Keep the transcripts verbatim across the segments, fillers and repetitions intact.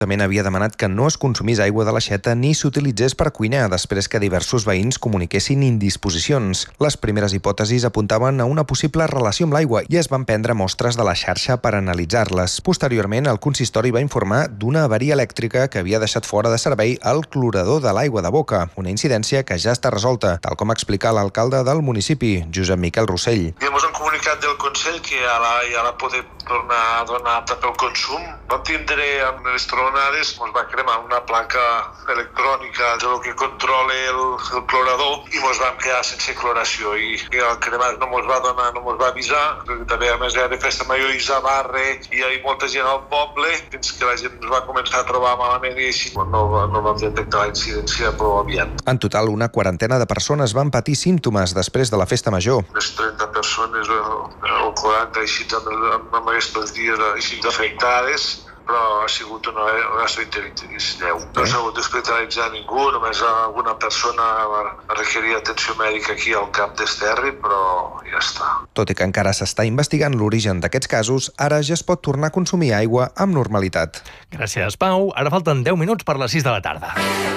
L'Ajuntament havia demanat que no es consumís aigua de l'aixeta ni s'utilitzés per cuinar després que diversos veïns comuniquessin indisposicions. Les primeres hipòtesis apuntaven a una possible relació amb l'aigua i es van prendre mostres de la xarxa per analitzar-les. Posteriorment, el consistori va informar d'una avaria elèctrica que havia deixat fora de servei el clorador de l'aigua de boca, una incidència que ja està resolta, tal com explica l'alcalde del municipi, Josep Miquel Rossell. Temos un comunicat del Consell que ara ja la podem tornar a donar apta pel consum. Vam tindre amb les tronades, ens va cremar una placa electrònica del que controla el, el clorador i ens vam quedar sense cloració i el cremat no ens va donar, no ens va avisar, perquè també a més era festa major i Zabarre i hi ha molta gent al poble, fins que la gent ens va començar a trobar malament i així no, no vam detectar la incidència prou aviat. En total, una quarantena de persones van patir símptomes després de la festa major. Les trenta persones o, o quaranta així amb, amb aquests dies així afectades, però ha sigut una gastroenteritis lleu. No s'ha hagut d'hospitalitzar ningú, només alguna persona va requerir atenció mèdica aquí al Cap d'Esterri, però ja està. Tot i que encara s'està investigant l'origen d'aquests casos, ara ja es pot tornar a consumir aigua amb normalitat. Gràcies, Pau. Ara falten deu minuts per les sis de la tarda.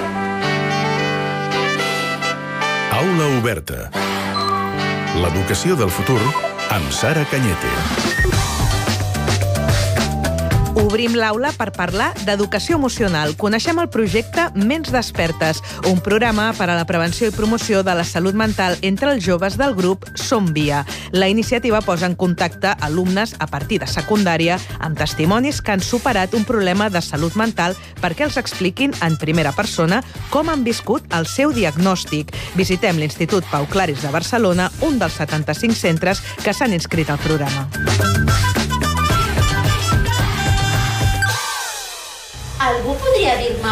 Aula oberta. L'educació del futur amb Sara Cañete. Obrim l'aula per parlar d'educació emocional. Coneixem el projecte Ments Despertes, un programa per a la prevenció i promoció de la salut mental entre els joves del grup Som Via. La iniciativa posa en contacte alumnes a partir de secundària amb testimonis que han superat un problema de salut mental perquè els expliquin en primera persona com han viscut el seu diagnòstic. Visitem l'Institut Pau Claris de Barcelona, un dels setanta-cinc centres que s'han inscrit al programa. Algú podria dir-me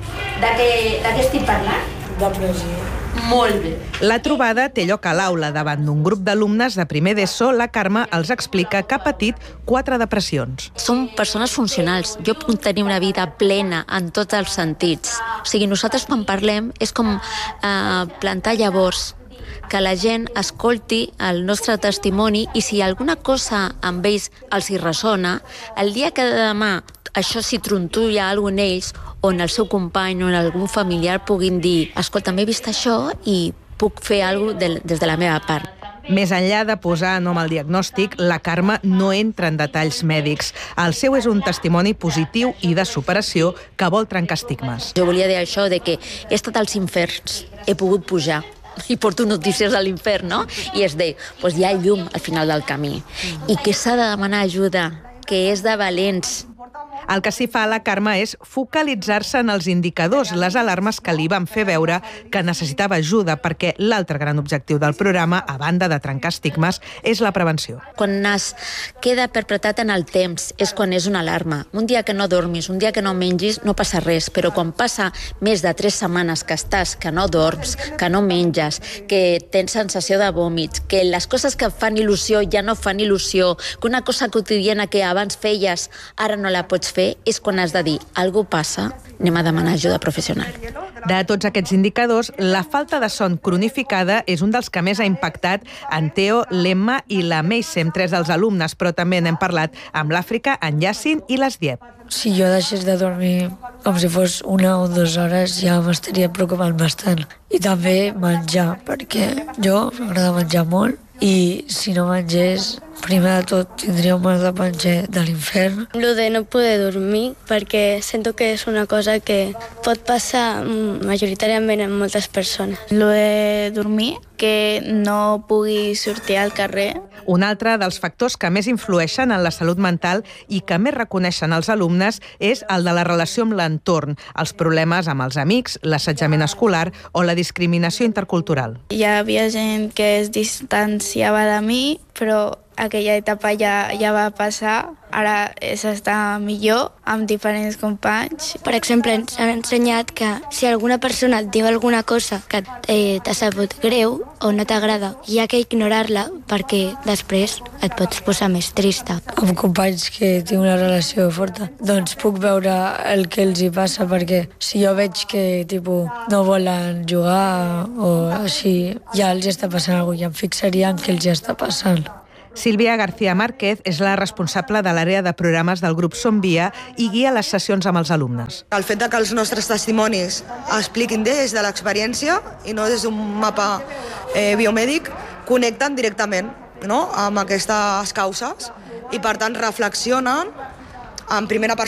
de què, de què estic parlant? Depressió. Molt bé. La trobada té lloc a l'aula. Davant d'un grup d'alumnes de primer d'ESO, la Carme els explica que ha patit quatre depressions. Som persones funcionals. Jo puc tenir una vida plena en tots els sentits. O sigui, nosaltres quan parlem és com eh, plantar llavors, que la gent escolti el nostre testimoni i si alguna cosa amb ells els hi ressona, el dia que demà això s'hi trontulla alguna en ells o en el seu company o en algun familiar puguin dir escolta, m'he vist això i puc fer alguna cosa des de la meva part. Més enllà de posar nom al diagnòstic, la Carme no entra en detalls mèdics. El seu és un testimoni positiu i de superació que vol trencar estigmes. Jo volia dir això de que he estat als inferns, he pogut pujar i porto notícies de l'infern, no? I és de, doncs hi ha llum al final del camí. I que s'ha de demanar ajuda, que és de valents. El que s'hi fa a la Carme és focalitzar-se en els indicadors, les alarmes que li van fer veure que necessitava ajuda, perquè l'altre gran objectiu del programa, a banda de trencar estigmes, és la prevenció. Quan es queda perpetrat en el temps és quan és una alarma. Un dia que no dormis, un dia que no mengis, no passa res, però quan passa més de tres setmanes que estàs, que no dorms, que no menges, que tens sensació de vòmit, que les coses que fan il·lusió ja no fan il·lusió, que una cosa quotidiana que abans feies ara no la pots fer, és quan has de dir algú passa, anem a demanar ajuda professional. De tots aquests indicadors, la falta de son cronificada és un dels que més ha impactat en Teo, l'Emma i la Meisem, tres dels alumnes, però també n'hem parlat amb l'Àfrica, en Yassin i l'Esdiep. Si jo deixés de dormir com si fos una o dues hores ja m'estaria preocupant bastant. I també menjar, perquè jo m'agrada menjar molt i si no mengés, primer de tot tindria un mal de panxa de l'infern. Lo de no poder dormir, perquè sento que és una cosa que pot passar majoritàriament en moltes persones. Lo de dormir, que no pugui sortir al carrer. Un altre dels factors que més influeixen en la salut mental i que més reconeixen els alumnes és el de la relació amb l'entorn, els problemes amb els amics, l'assetjament escolar o la discriminació intercultural. Hi havia gent que es distanciava de mi, però aquella etapa ja, ja va passar. Ara s'està millor amb diferents companys. Per exemple, ens han ensenyat que si alguna persona et diu alguna cosa que eh, t'ha sabut greu o no t'agrada, hi ha que ignorar-la perquè després et pots posar més trista. Amb companys que tinc una relació forta, doncs puc veure el que els hi passa, perquè si jo veig que tipus, no volen jugar o així, ja els està passant alguna cosa i em fixaria en què els està passant. Sílvia García Márquez és la responsable de l'àrea de programes del grup Som Via i guia les sessions amb els alumnes. El fet que els nostres testimonis expliquin des de l'experiència i no des d'un mapa eh, biomèdic, connecten directament, no?, amb aquestes causes i, per tant, reflexionen en primera persona